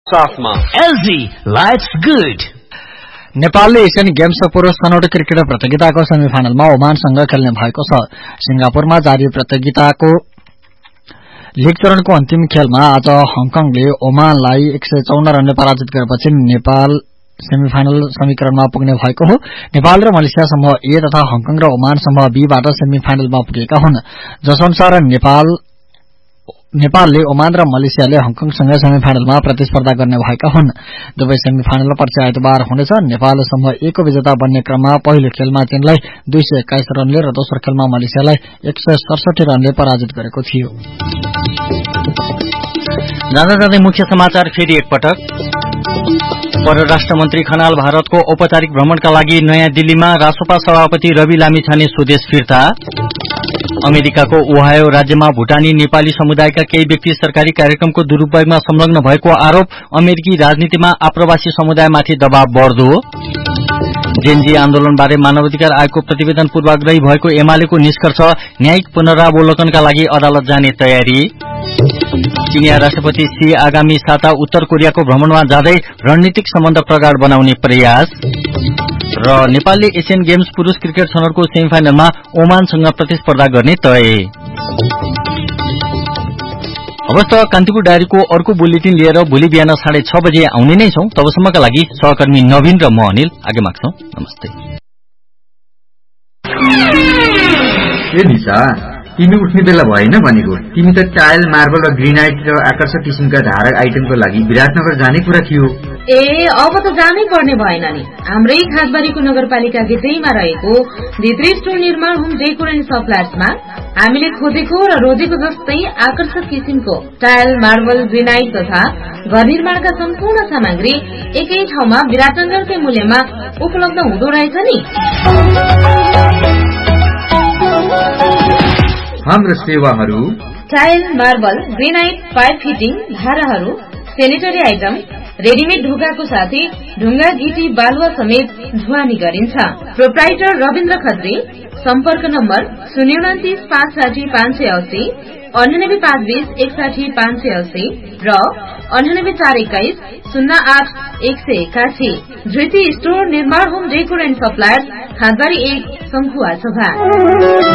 साथमा LG Life's Good। नेपालले Asian games पुरुष छनौट क्रिकेट प्रतियोगिताको सेमिफाइनलमा ओमानसँग खेल्ने भएको छ। सिंगापुरमा जारी प्रतियोगिताको लीग चरणको अन्तिम खेलमा आज हङकङले ओमानलाई 154 रनले पराजित गरेपछि नेपाल सेमिफाइनल समीकरणमा पुग्ने भएको हो। नेपाल र मलेसिया समूह ए तथा हङकङ र ओमान समूह बीबाट सेमिफाइनलमा पुगेका हुन्, जसअनुसार नेपालले ओमान र मलेसियाले हङकङसँग सेमिफाइनलमा प्रतिस्पर्धा गर्ने भएका हुन्। दुवै सेमिफाइनल पर्सि आइतबार हुनेछ। नेपाल समूह ए को विजेता बन्ने क्रममा पहिलो खेलमा चीनलाई 221 रनले र दोस्रो खेलमा मलेसियालाई 167 रनले पराजित गरेको थियो। जाँदै मुख्य समाचार फेरि एकपटक। परराष्ट्र मन्त्री खनाल भारतको औपचारिक भ्रमणका लागि नयाँ दिल्लीमा। रासोपा सभापति रवि लामिछाने स्वदेश फिर्ता। अमेरिकाको ओहायो राज्यमा भुटानी नेपाली समुदायका केही व्यक्ति सरकारी कार्यक्रमको दुरूपयोगमा संलग्न भएको आरोप। अमेरिकी राजनीतिमा आप्रवासी समुदायमाथि दबाव बढ्दो। जेनजी आन्दोलनबारे मानवाधिकार आयोगको प्रतिवेदन पूर्वाग्रही भएको एमालेको निष्कर्ष। न्यायिक पुनरावलोकनका लागि अदालत जाने तयारी। चिनिया राष्ट्रपति सी आगामी साता उत्तर कोरियाको भ्रमणमा जाँदै रणनीतिक सम्बन्ध प्रगाढ बनाउने प्रयास। र नेपालले एसियन गेम्स पुरुष क्रिकेट छनौटको सेमिफाइनलमा ओमानसँग प्रतिस्पर्धा गर्ने तय। अवस्था कान्तिपुर डायरीको अर्को बुलेटिन लिएर भोलि बिहान 6:30 बजे आउने नै छौं। तबसम्मका लागि सहकर्मी नवीन र म अनिल आगे माग्छौं। नमस्ते। तिमी उठ्ने बेला भएन भनेको। तिमी त टाइल, मार्बल र ग्रेनाइट र आकर्षक किसिमका धारक आइटमको लागि विराटनगर जाने कुरा थियो। अब त जानै पर्ने भएन नि। हाम्रै खासबारीको नगरपालिका गेटैमा रहेको भित्री स्टोर निर्माण होम डेकोर एन्ड सप्लायर्समा हामीले खोजेको र रोजेको जस्तै आकर्षक किसिमको टाइल, मार्बल, ग्रेनाइट तथा घर निर्माणका सम्पूर्ण सामग्री एकै ठाउँमा विराटनगरकै मूल्यमा उपलब्ध हुँदो रहेछ नि। हाम्रो सेवाहरू tile, marble, granite, pipe fitting, धाराहरू, सेनिटरी आइटम, रेडिमेड ढोकाको साथै ढुङ्गा, गिटी, बालुवा समेत ढुवानी गरिन्छ। प्रोप्राइटर रविन्द्र खत्री। सम्पर्क नम्बर 029 560 580, 98 520 61 580 र 98 421 08 181। धृति स्टोर निर्माण होम डेकोर एन्ड सप्लायर्स, खादबारी 1, शंखुवा सभा।